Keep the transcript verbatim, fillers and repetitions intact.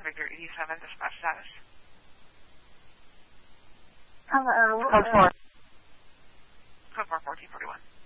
Victor eighty-seven, dispatch status. Hello. Code four. Code four, fourteen forty-one.